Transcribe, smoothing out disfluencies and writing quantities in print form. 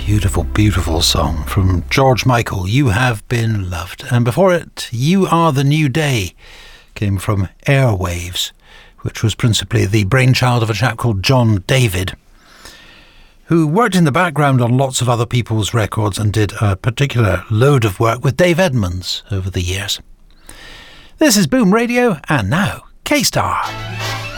Beautiful, beautiful song from George Michael, You Have Been Loved. And before it, You Are the New Day came from Airwaves, which was principally the brainchild of a chap called John David, who worked in the background on lots of other people's records and did a particular load of work with Dave Edmunds over the years. This is Boom Radio, and now K-Star.